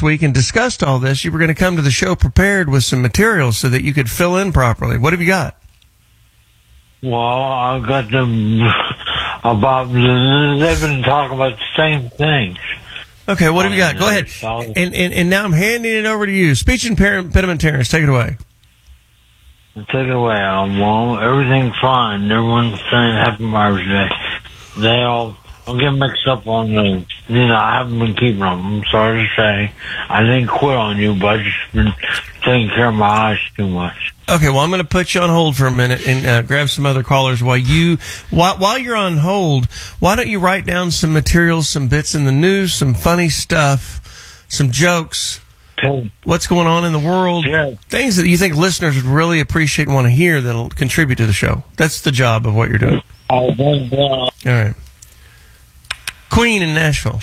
this week and discussed all this. You were going to come to the show prepared with some materials so that you could fill in properly. What have you got? Well, I got them about, they've been talking about the same things. Okay, what have you got? Go ahead. And now I'm handing it over to you. Speech impediment Terrence, take it away. Take it away. Well, everything's fine. Everyone's saying Happy Mother's Day. I'll get mixed up on the, I haven't been keeping them. I'm sorry to say. I didn't quit on you, but I've just been taking care of my eyes too much. Okay, well, I'm going to put you on hold for a minute and grab some other callers while you're on hold. Why don't you write down some materials, some bits in the news, some funny stuff, some jokes, what's going on in the world, things that you think listeners would really appreciate and want to hear that'll contribute to the show. That's the job of what you're doing. All right. Queen in Nashville.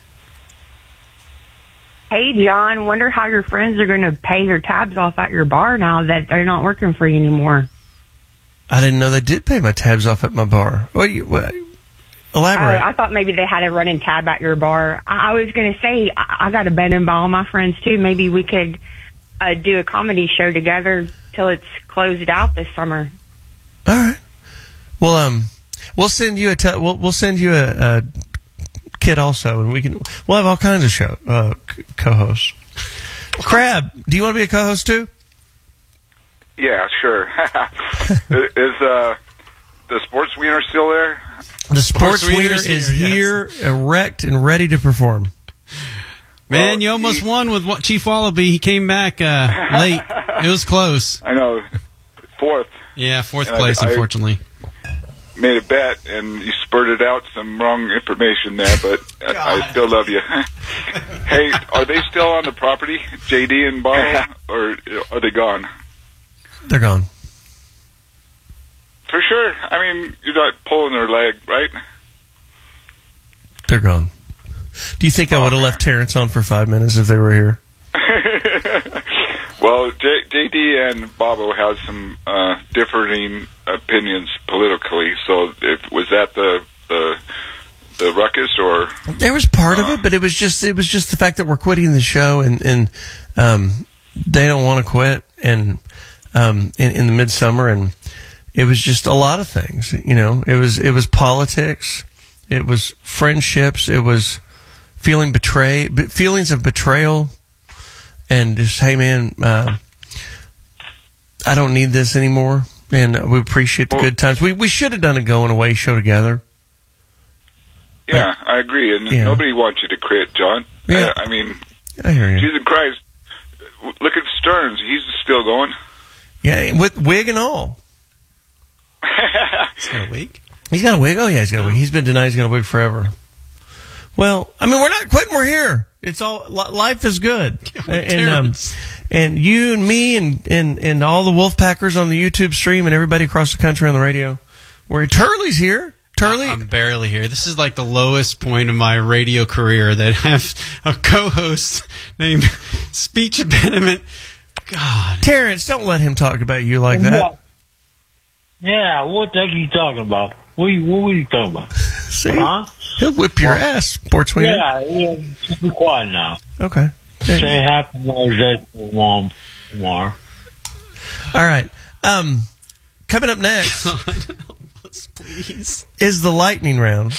Hey, John, wonder how your friends are going to pay their tabs off at your bar now that they're not working for you anymore. I didn't know they did pay my tabs off at my bar. Elaborate. I thought maybe they had a running tab at your bar. I was going to say, I got a bed and all my friends, too. Maybe we could do a comedy show together till it's closed out this summer. All right. Well, we'll send you we'll send you a kid also, and we'll have all kinds of co-hosts. Crab, do you want to be a co-host too? Yeah, sure. Is the sports wiener still there? The sports wiener is here, erect and ready to perform. Man, you almost won with Chief Wallaby. He came back late. It was close. I know. Fourth. Yeah, fourth place, unfortunately. Made a bet, and you spurted out some wrong information there, but I still love you. Hey, are they still on the property, JD and Bob, or are they gone? They're gone. For sure. I mean, you're not pulling their leg, right? They're gone. Do you think I would have left Terrence on for 5 minutes if they were here? Well, JD and Bobo had some differing opinions politically. So, was that the ruckus, or there was part of it, but it was just the fact that we're quitting the show, and they don't want to quit, and in the midsummer, and it was just a lot of things. It was politics, it was friendships, it was feelings of betrayal. And just, hey, man, I don't need this anymore. And we appreciate the good times. We should have done a going away show together. Yeah, I agree. And nobody wants you to quit, John. Yeah. I mean, I hear you. Jesus Christ. Look at Stearns. He's still going. Yeah, with wig and all. He's got a wig? He's got a wig? Oh, yeah, he's got a wig. He's been denied he's got a wig forever. Well, I mean, we're not quitting. We're here. It's all life is good, and you and me and all the Wolfpackers on the YouTube stream and everybody across the country on the radio. Turley's here. Turley, I'm barely here. This is like the lowest point of my radio career that I have a co-host named Speech Impediment. God, Terrence, don't let him talk about you like that. Yeah, what the heck are you talking about? What are you talking about? See? He'll whip your ass, sports wiener. Yeah, just be quiet now. Okay. Say Happy Mother's Day to Mom tomorrow. All right. Coming up next please, is the lightning round.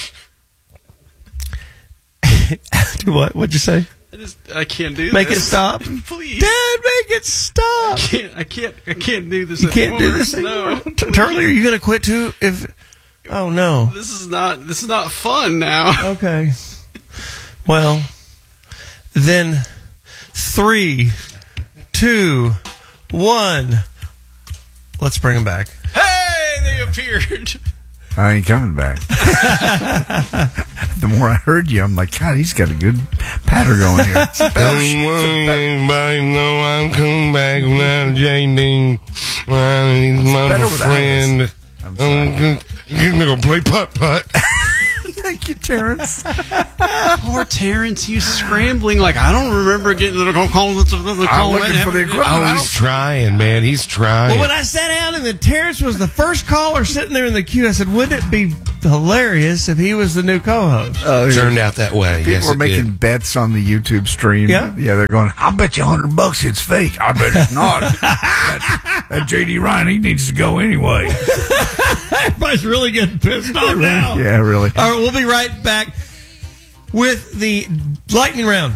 What'd you say? I can't do this. Make it stop. Please. Dad, make it stop. I can't do this anymore. You can't do this anymore. No. Turley, are you going to quit too? Oh, no. This is not fun now. Okay. Well, then 3, 2, 1. Let's bring him back. Hey, they appeared. I ain't coming back. The more I heard you, I'm like, God, he's got a good patter going here. Don't want anybody know I'm coming back without JD. He's my friend. You're going to play putt-putt. Thank you, Terrence. Poor Terrence, you scrambling like, I don't remember getting the call. I'm looking for the equipment. Oh, he's trying, man. He's trying. Well, when I sat down and then Terrence was the first caller sitting there in the queue, I said, wouldn't it be hilarious if he was the new co-host. Turned out that way. People Yes, were it making did. bets on the YouTube stream. Yeah. They're going, I'll bet you $100 it's fake. I bet it's not. that JD Ryan, he needs to go anyway. Everybody's really getting pissed off now. Yeah, really. All right, we'll be right back with the lightning round.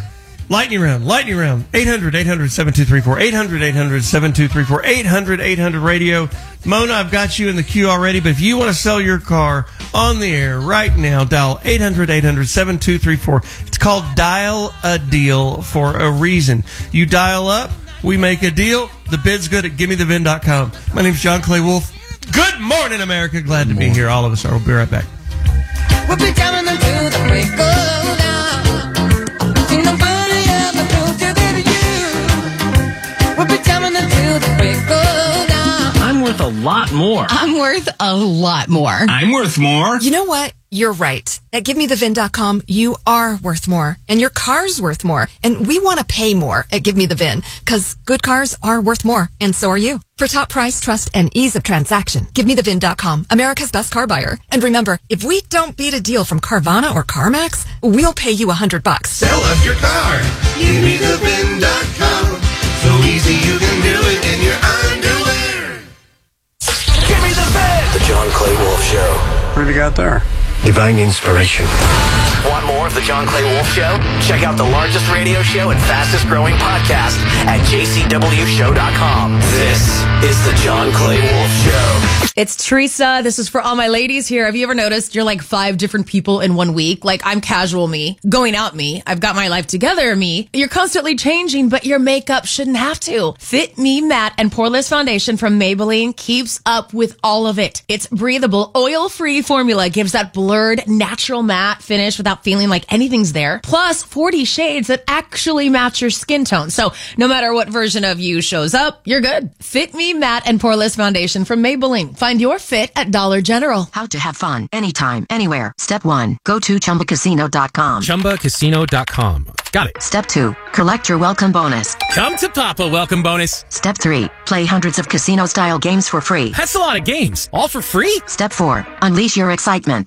800-800-7234. 800-800-7234. 800-800-radio. Mona, I've got you in the queue already, but if you want to sell your car on the air right now, dial 800-800-7234. It's called Dial a Deal for a reason. You dial up, we make a deal. The bid's good at GiveMeTheVin.com. My name's John Clay Wolf. Good morning, America. Glad to be here. All of us are. We'll be right back. We'll be jamming until the break of dawn. Sing the booty of the future that you. We'll be jamming until the break of dawn. I'm worth a lot more. I'm worth a lot more. I'm worth more. You know what? You're right. At GiveMeTheVin.com, you are worth more. And your car's worth more. And we want to pay more at GiveMeTheVin. Because good cars are worth more. And so are you. For top price, trust, and ease of transaction, GiveMeTheVin.com, America's best car buyer. And remember, if we don't beat a deal from Carvana or CarMax, we'll pay you $100. Sell us your car. GiveMeTheVin.com. So easy you can do it in your underwear. Give me the VIN! The John Clay Wolf Show. What do you got there? Divine inspiration. Want more of the John Clay Wolf Show? Check out the largest radio show and fastest growing podcast at jcwshow.com. This is the John Clay Wolf Show. It's Teresa. This is for all my ladies here. Have you ever noticed you're like 5 different people in 1 week? Like I'm casual me, going out me, I've got my life together me. You're constantly changing, but your makeup shouldn't have to. Fit Me Matte and Poreless Foundation from Maybelline keeps up with all of it. Its breathable, oil-free formula gives that blurred, natural matte finish without feeling like anything's there. Plus 40 shades that actually match your skin tone. So no matter what version of you shows up, you're good. Fit Me Matte and Poreless Foundation from Maybelline. Find your fit at Dollar General. How to have fun anytime, anywhere. Step 1. Go to ChumbaCasino.com. ChumbaCasino.com. Got it. Step 2. Collect your welcome bonus. Come to Papa welcome bonus. Step 3. Play hundreds of casino-style games for free. That's a lot of games. All for free? Step 4. Unleash your excitement.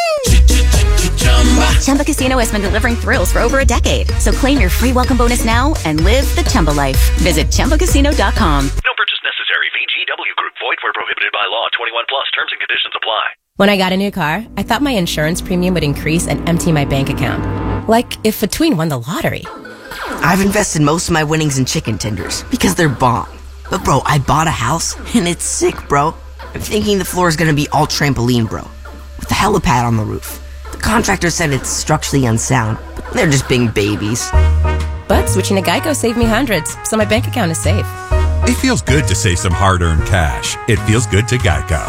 Chumba Casino has been delivering thrills for over a decade. So claim your free welcome bonus now and live the Chumba life. Visit ChumbaCasino.com. No purchase necessary. VGW Group. Void where prohibited by law. 21 plus. Terms and conditions apply. When I got a new car, I thought my insurance premium would increase and empty my bank account. Like if a tween won the lottery. I've invested most of my winnings in chicken tenders because they're bomb. But bro, I bought a house and it's sick, bro. I'm thinking the floor is going to be all trampoline, bro. With a helipad on the roof. The contractor said it's structurally unsound, but they're just being babies. But switching to Geico saved me hundreds, so my bank account is safe. It feels good to save some hard-earned cash. It feels good to Geico.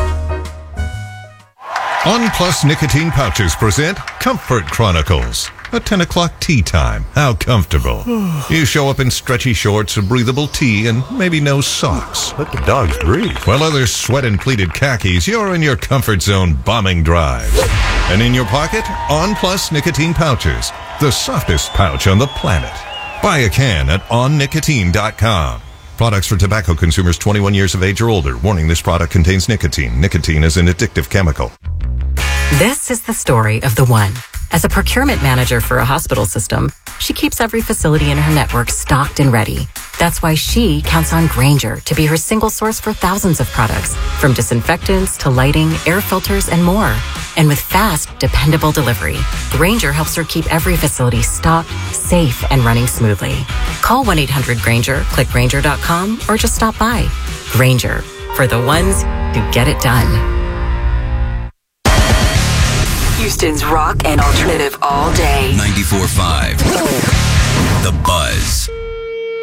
On Plus Nicotine Pouches present Comfort Chronicles. A 10 o'clock tea time. How comfortable. You show up in stretchy shorts, a breathable tee, and maybe no socks. Let the dogs breathe. While others sweat in pleated khakis, you're in your comfort zone bombing drives. And in your pocket, On Plus Nicotine Pouches. The softest pouch on the planet. Buy a can at onnicotine.com. Products for tobacco consumers 21 years of age or older. Warning, this product contains nicotine. Nicotine is an addictive chemical. This is the story of the one. As a procurement manager for a hospital system, she keeps every facility in her network stocked and ready. That's why she counts on Grainger to be her single source for thousands of products, from disinfectants to lighting, air filters, and more. And with fast, dependable delivery, Grainger helps her keep every facility stocked, safe, and running smoothly. Call 1-800-GRAINGER, click Grainger.com, or just stop by. Grainger, for the ones who get it done. Houston's rock and alternative all day. 94.5. The Buzz.